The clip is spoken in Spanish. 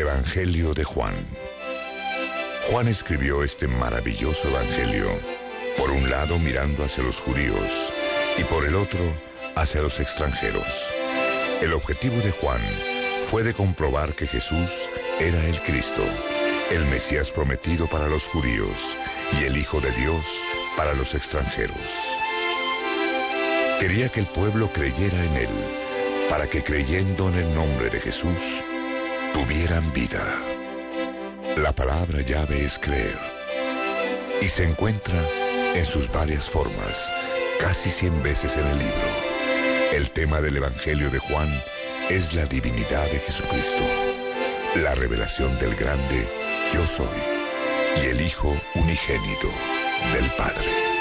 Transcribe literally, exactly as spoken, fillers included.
Evangelio de Juan. Juan escribió este maravilloso evangelio, por un lado mirando hacia los judíos y por el otro hacia los extranjeros. El objetivo de Juan fue de comprobar que Jesús era el Cristo, el Mesías prometido para los judíos y el Hijo de Dios para los extranjeros. Quería que el pueblo creyera en él, para que creyendo en el nombre de Jesús, tuvieran vida. La palabra llave es creer, y se encuentra en sus varias formas, casi cien veces en el libro. El tema del Evangelio de Juan es la divinidad de Jesucristo, la revelación del grande Yo Soy y el Hijo unigénito del Padre.